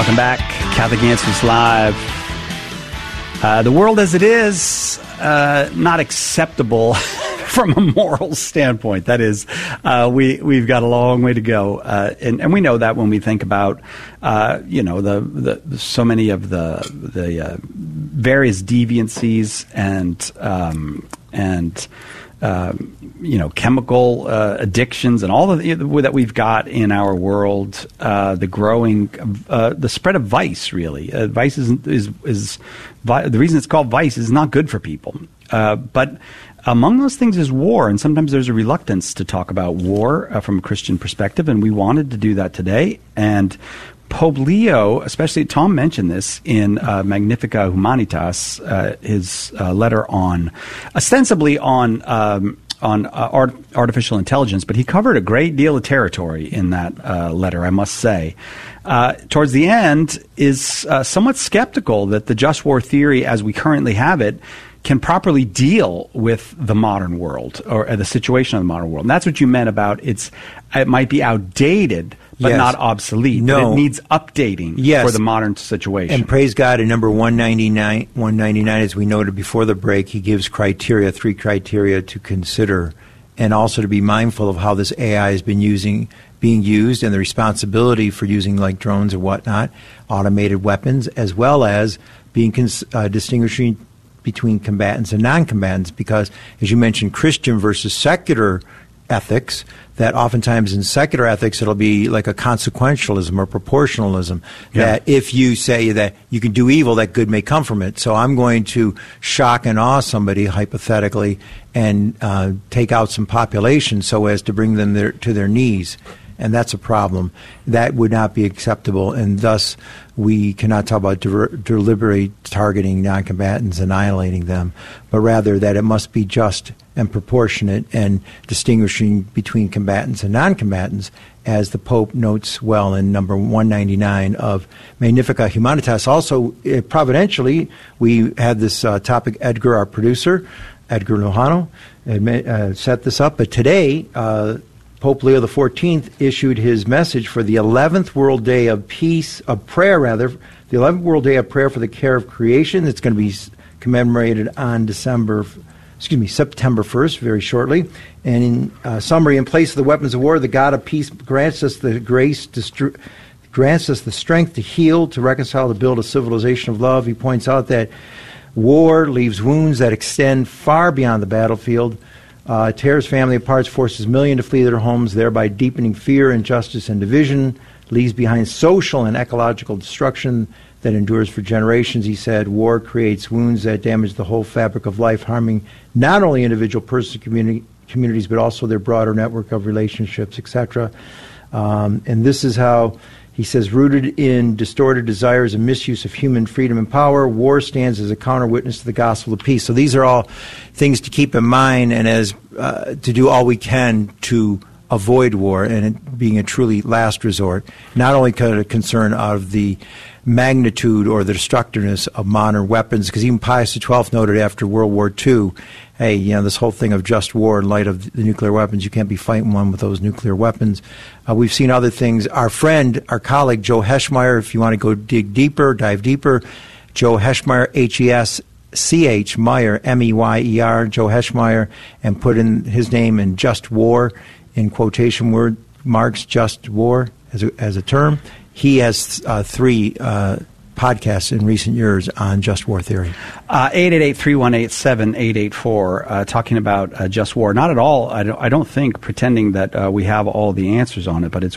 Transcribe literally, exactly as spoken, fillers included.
Welcome back. Catholic Answers Live. Uh, the world as it is, uh, not acceptable from a moral standpoint. That is, uh, we, we've got a long way to go. Uh, and, and we know that when we think about, uh, you know, the, the so many of the, the uh, various deviancies and, um, and uh, you know, chemical uh, addictions and all of the, that we've got in our world, uh, the growing, uh, the spread of vice, really. Uh, vice is, is, is vi- the reason it's called vice is not good for people. Uh, but among those things is war, and sometimes there's a reluctance to talk about war uh, from a Christian perspective, and we wanted to do that today. And Pope Leo, especially, Tom mentioned this in uh, Magnificat Humanitas, uh, his uh, letter on, ostensibly on um, on uh, art, artificial intelligence, but he covered a great deal of territory in that uh, letter, I must say. Uh, towards the end, is uh, somewhat skeptical that the just war theory, as we currently have it, can properly deal with the modern world or uh, the situation of the modern world. And that's what you meant about it's. It might be outdated, but yes. not obsolete. No. But it needs updating yes. for the modern situation. And praise God, in number one ninety-nine, one ninety-nine, as we noted before the break, he gives criteria, three criteria to consider, and also to be mindful of how this A I has been using, being used, and the responsibility for using like drones or whatnot, automated weapons, as well as being cons- uh, distinguishing between combatants and non-combatants, because, as you mentioned, Christian versus secular ethics, that oftentimes in secular ethics it'll be like a consequentialism or proportionalism, yeah. that if you say that you can do evil, that good may come from it. So I'm going to shock and awe somebody, hypothetically, and uh, take out some population so as to bring them there, to their knees. And that's a problem. That would not be acceptable, and thus we cannot talk about de- deliberate targeting non-combatants, annihilating them, but rather that it must be just and proportionate and distinguishing between combatants and non-combatants, as the Pope notes well in number one ninety-nine of Magnificat Humanitas. Also, uh, providentially, we had this uh, topic, Edgar, our producer, Edgar Lujano, admit, uh, set this up, but today, uh, Pope Leo the fourteenth issued his message for the eleventh World Day of Peace, of Prayer, rather, the eleventh World Day of Prayer for the Care of Creation. It's going to be commemorated on December, excuse me, September first, very shortly. And in uh, summary, in place of the weapons of war, the God of peace grants us the grace to stru- grants us the strength to heal, to reconcile, to build a civilization of love. He points out that war leaves wounds that extend far beyond the battlefield. Uh, tears family apart, forces millions to flee their homes, thereby deepening fear, injustice, and division, leaves behind social and ecological destruction that endures for generations. He said, war creates wounds that damage the whole fabric of life, harming not only individual persons and community, communities, but also their broader network of relationships, et cetera. Um, and this is how, he says, rooted in distorted desires and misuse of human freedom and power, war stands as a counter-witness to the gospel of peace. So these are all things to keep in mind, and as uh, to do all we can to avoid war, and it being a truly last resort, not only kind of concern of the magnitude or the destructiveness of modern weapons, because even Pius the twelfth noted after World War Two, hey, you know, this whole thing of just war in light of the nuclear weapons, you can't be fighting one with those nuclear weapons. Uh, we've seen other things. Our friend, our colleague, Joe Heschmeyer, if you want to go dig deeper, dive deeper, Joe Heschmeyer, H E S C H, Meyer, M E Y E R, Joe Heschmeyer, and put in his name in Just War, in quotation word marks, Just War as a, as a term. He has uh, three uh, podcasts in recent years on just war theory. Uh, eight eight eight, three one eight, seven eight eight four, uh, talking about uh, just war. Not at all, I don't, I don't think, pretending that uh, we have all the answers on it, but it's